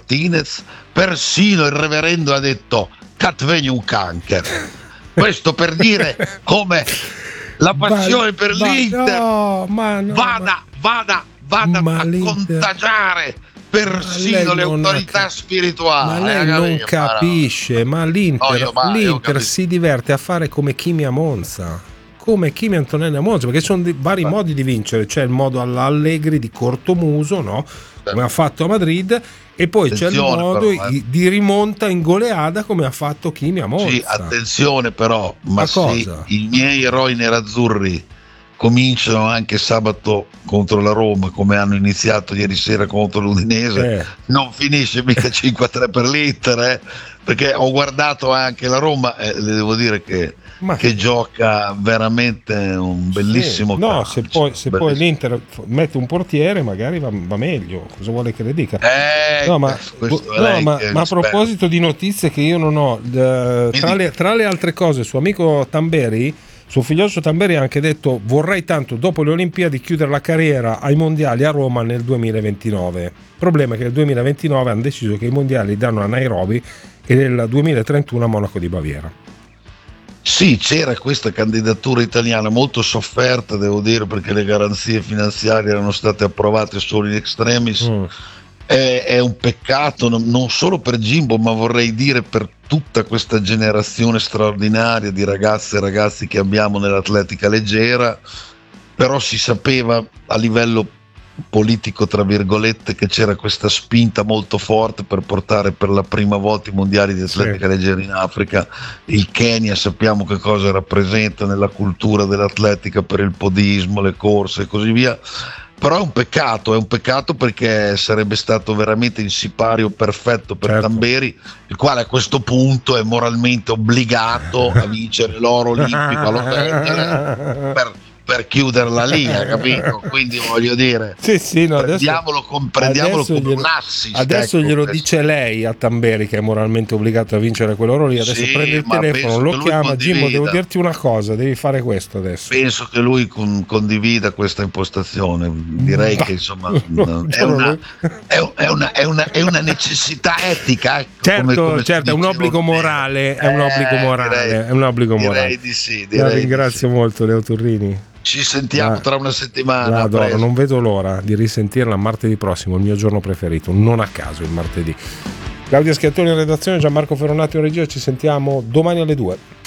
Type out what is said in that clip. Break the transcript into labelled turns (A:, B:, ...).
A: Martinez, persino il reverendo ha detto "Cat venium cancer". Questo per dire come la passione per l'Inter vada a contagiare persino le autorità spirituali.
B: Ma lei non capisce, ma l'Inter si diverte a fare come Kimi a Monza, come Kimi Antonelli a Monza, perché sono vari modi di vincere. C'è il modo all'Allegri di cortomuso, no? Come ha fatto a Madrid, e poi c'è il modo di rimonta in goleada come ha fatto Kimi a Monza.
A: Sì, attenzione però, ma se i miei eroi nerazzurri cominciano anche sabato contro la Roma come hanno iniziato ieri sera contro l'Udinese, non finisce mica 5-3 per l'Inter, perché ho guardato anche la Roma e le devo dire che gioca veramente un bellissimo calcio.
B: Se poi l'Inter mette un portiere magari va meglio, cosa vuole che le dica? Ma a proposito di notizie che io non ho, tra le altre cose, suo amico Tamberi, suo figlioccio Tamberi ha anche detto: vorrei tanto dopo le Olimpiadi chiudere la carriera ai mondiali a Roma nel 2029. Il problema è che nel 2029 hanno deciso che i mondiali danno a Nairobi e nel 2031 a Monaco di Baviera.
A: Sì, c'era questa candidatura italiana molto sofferta, devo dire, perché le garanzie finanziarie erano state approvate solo in extremis. È un peccato non solo per Jimbo, ma vorrei dire per tutta questa generazione straordinaria di ragazze e ragazzi che abbiamo nell'atletica leggera. Però si sapeva a livello politico, tra virgolette, che c'era questa spinta molto forte per portare per la prima volta i mondiali di atletica leggera in Africa. Il Kenya sappiamo che cosa rappresenta nella cultura dell'atletica per il podismo, le corse e così via. Però è un peccato perché sarebbe stato veramente il sipario perfetto per Tamberi, il quale a questo punto è moralmente obbligato a vincere l'oro olimpico a Los Angeles per chiuderla lì, capito? Quindi voglio dire, prendiamolo come un assist.
B: Adesso glielo dice lei a Tamberi che è moralmente obbligato a vincere quell'oro lì. Adesso prende il telefono, lo chiama: Jimbo, devo dirti una cosa, devi fare questo adesso.
A: Penso che lui condivida questa impostazione. Direi che insomma è una necessità etica.
B: Certo, è un obbligo morale. È un obbligo morale.
A: Direi di sì.
B: La ringrazio molto, Leo Turrini.
A: Ci sentiamo tra una settimana.
B: La adoro, non vedo l'ora di risentirla martedì prossimo, il mio giorno preferito, non a caso il martedì. Claudia Schiattoni in redazione, Gianmarco Ferronati in regia, ci sentiamo domani alle 2.